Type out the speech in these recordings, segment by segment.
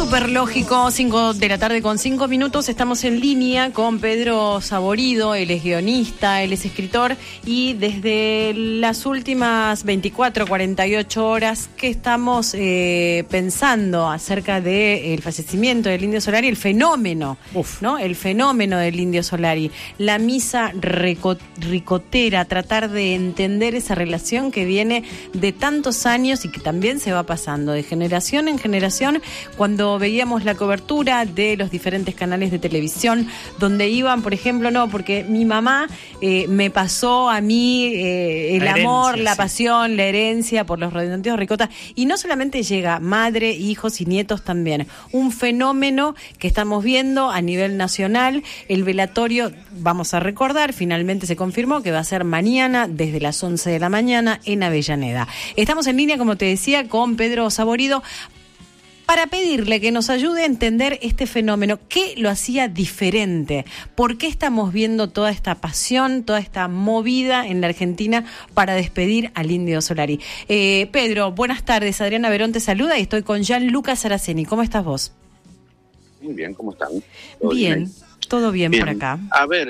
Súper lógico, 5 de la tarde con 5 minutos. Estamos en línea con Pedro Saborido. Él es guionista, él es escritor y desde las últimas 24, 48 horas que estamos pensando acerca del fallecimiento del Indio Solari, el fenómeno, ¿no? El fenómeno del Indio Solari, la misa ricotera, tratar de entender esa relación que viene de tantos años y que también se va pasando de generación en generación. Cuando veíamos la cobertura de los diferentes canales de televisión, donde iban, por ejemplo, no, porque mi mamá me pasó a mí el amor, la pasión, la herencia por los redondeos ricota, y no solamente llega madre, hijos y nietos también. Un fenómeno que estamos viendo a nivel nacional. El velatorio, vamos a recordar, finalmente se confirmó que va a ser mañana desde las 11 de la mañana en Avellaneda. Estamos en línea, como te decía, con Pedro Saborido, para pedirle que nos ayude a entender este fenómeno. ¿Qué lo hacía diferente? ¿Por qué estamos viendo toda esta pasión, toda esta movida en la Argentina para despedir al Indio Solari? Pedro, buenas tardes. Adriana Verón te saluda y estoy con Gianluca Saraceni. ¿Cómo estás vos? Muy bien, ¿cómo están? Bien, todo bien por acá. A ver,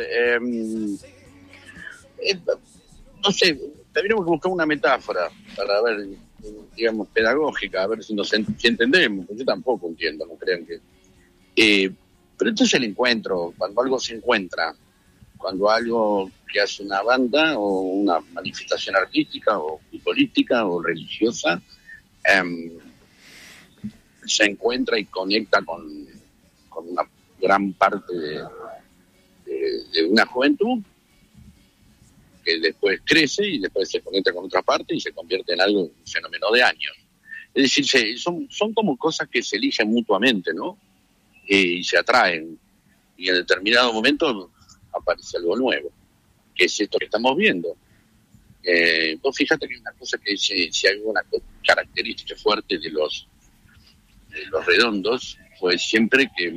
no sé, tendríamos que buscar una metáfora para ver, digamos, pedagógica, a ver si entendemos. Yo tampoco entiendo, no crean que... pero entonces el encuentro, cuando algo se encuentra, cuando algo que hace una banda o una manifestación artística o política o religiosa, se encuentra y conecta con una gran parte de una juventud que después crece y después se conecta con otra parte y se convierte en algo, un fenómeno de años. Es decir, son como cosas que se eligen mutuamente, ¿no? Y se atraen. Y en determinado momento aparece algo nuevo, que es esto que estamos viendo. Vos fíjate que hay una cosa que si hay una característica fuerte de los redondos, fue siempre que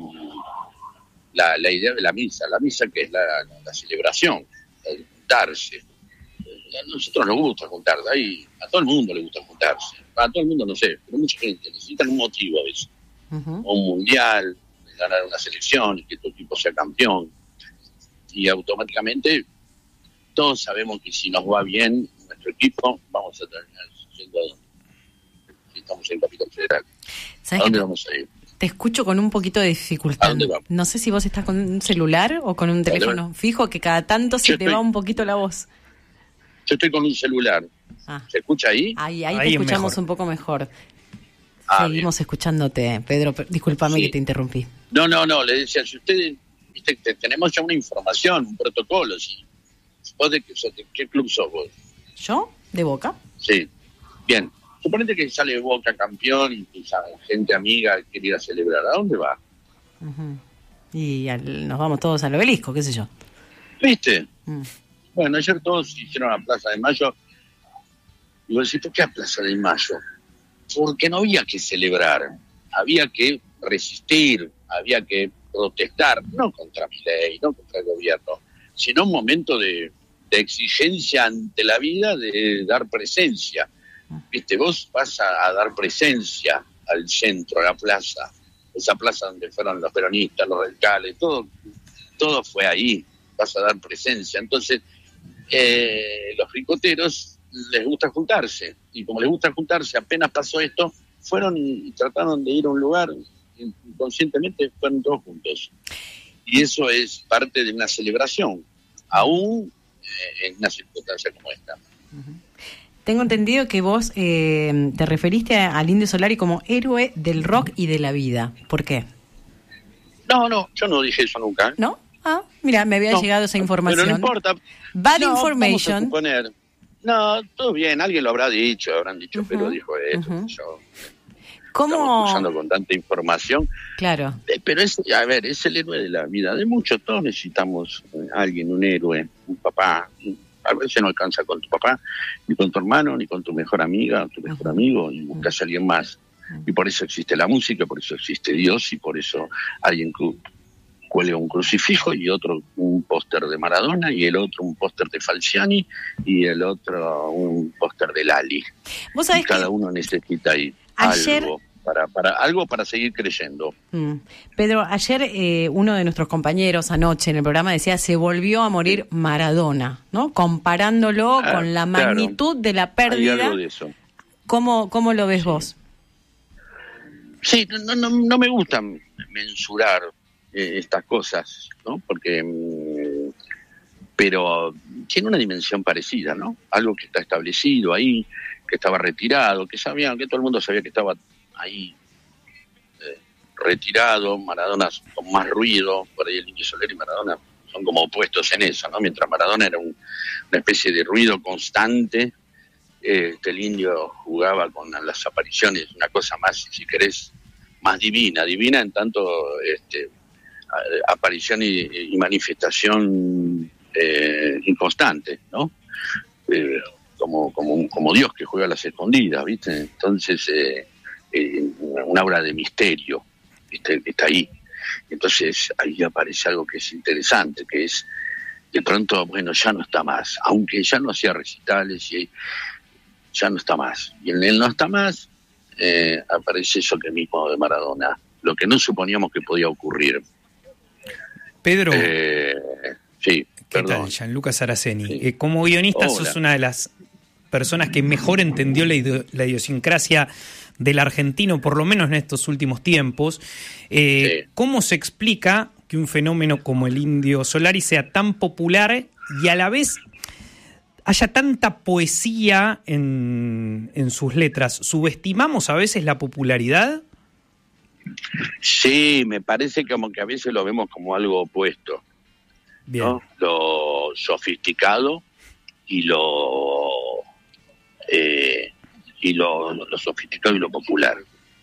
la idea de la misa que es la celebración, el juntarse. A nosotros nos gusta juntarse, a todo el mundo le gusta juntarse, a todo el mundo no sé, pero mucha gente necesita un motivo a veces, un mundial, ganar una selección, que tu equipo sea campeón, y automáticamente todos sabemos que si nos va bien nuestro equipo, vamos a terminar yendo a dónde. Si estamos en Capital Federal, ¿a dónde vamos a ir? Te escucho con un poquito de dificultad. ¿A dónde vamos? No sé si vos estás con un celular o con un teléfono fijo, que cada tanto se te va un poquito la voz. Yo estoy con un celular. ¿Se escucha ahí? Ahí te escuchamos un poco mejor. Seguimos bien escuchándote, Pedro. Discúlpame que te interrumpí. No, le decía, si ustedes, viste, tenemos ya una información, un protocolo. ¿Vos de qué club sos vos? ¿Yo? ¿De Boca? Sí. Bien. Suponete que sale Boca campeón y gente amiga quiere ir a celebrar. ¿A dónde va? Y nos vamos todos al Obelisco, qué sé yo. ¿Viste? Bueno, ayer todos hicieron a Plaza de Mayo. Y vos decís, ¿por qué a Plaza de Mayo? Porque no había que celebrar, había que resistir, había que protestar, no contra Milei, no contra el gobierno, sino un momento de exigencia ante la vida, de dar presencia. Viste, vos vas a dar presencia al centro, a la plaza, esa plaza donde fueron los peronistas, los radicales, todo fue ahí, vas a dar presencia. Entonces, los ricoteros les gusta juntarse, y como les gusta juntarse, apenas pasó esto, fueron y trataron de ir a un lugar, inconscientemente fueron todos juntos. Y eso es parte de una celebración, aún en una circunstancia como esta. Tengo entendido que vos te referiste al Indio Solari como héroe del rock y de la vida. ¿Por qué? No, yo no dije eso nunca. ¿No? Mira, me había llegado esa información. Pero no importa. Bad information. No, todo bien, alguien lo habrán dicho, pero dijo eso. Yo, ¿cómo? Usando con tanta información. Claro. Pero es el héroe de la vida de muchos. Todos necesitamos alguien, un héroe, un papá. A veces no alcanza con tu papá, ni con tu hermano, ni con tu mejor amiga, o tu mejor amigo, y buscas a alguien más. Y por eso existe la música, por eso existe Dios, y por eso alguien cuelga un crucifijo, y otro un póster de Maradona, y el otro un póster de Falciani, y el otro un póster de Lali. ¿Vos sabés y cada uno necesita ahí ayer, algo para algo para seguir creyendo. Pedro, ayer uno de nuestros compañeros anoche en el programa decía se volvió a morir Maradona, ¿no? Comparándolo con la magnitud de la pérdida. Hay algo de eso. ¿Cómo lo ves vos? Sí, no me gusta mensurar estas cosas, ¿no? Porque pero tiene una dimensión parecida, ¿no? Algo que está establecido ahí, que estaba retirado, que todo el mundo sabía que estaba ahí retirado. Maradona con más ruido, por ahí el Indio Solari y Maradona son como opuestos en eso, ¿no? Mientras Maradona era una especie de ruido constante, el Indio jugaba con las apariciones, una cosa más, si querés, más divina en tanto aparición y manifestación inconstante, ¿no? Como Dios que juega a las escondidas, ¿viste? Entonces, una obra de misterio, ¿viste? Que está ahí. Entonces, ahí aparece algo que es interesante, que es, de pronto, bueno, ya no está más, aunque ya no hacía recitales, y ya no está más. Y en él no está más, aparece eso que mismo de Maradona, lo que no suponíamos que podía ocurrir. Pedro. Sí. ¿Qué tal? Gianluca Saraceni. Sí. Como guionista sos una de las personas que mejor entendió la idiosincrasia del argentino, por lo menos en estos últimos tiempos. Sí. ¿Cómo se explica que un fenómeno como el Indio Solari sea tan popular y a la vez haya tanta poesía en sus letras? ¿Subestimamos a veces la popularidad? Sí, me parece como que a veces lo vemos como algo opuesto. Bien. ¿No? Lo sofisticado y lo sofisticado y lo popular.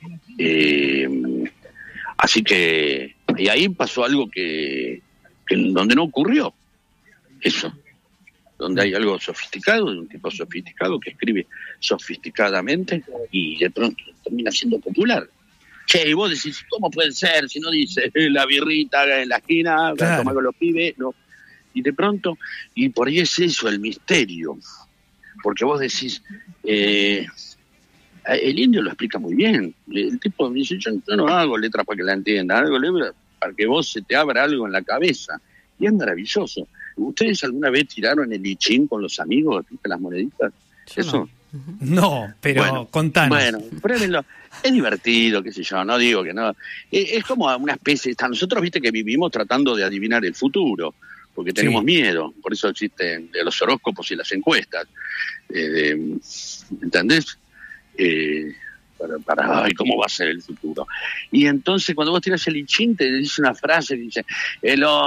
Así que y ahí pasó algo que donde no ocurrió eso, donde hay algo sofisticado, de un tipo sofisticado que escribe sofisticadamente y de pronto termina siendo popular. Che, y vos decís, ¿cómo puede ser? Si no dice la birrita en la esquina, claro, tomar con los pibes, no. Y de pronto, y por ahí es eso, el misterio. Porque vos decís, el Indio lo explica muy bien. El tipo dice, yo no hago letras para que la entienda, hago letras para que vos se te abra algo en la cabeza. Y es maravilloso. ¿Ustedes alguna vez tiraron el lichín con los amigos, las moneditas? Yo eso. No, pero bueno, contanos. Bueno, pruébenlo. Es divertido, qué sé yo, no digo que no. Es como una especie, nosotros viste que vivimos tratando de adivinar el futuro, porque tenemos miedo, por eso existen los horóscopos y las encuestas. ¿Entendés? Para ay, cómo va a ser el futuro. Y entonces cuando vos tirás el lichín te dice una frase que dice,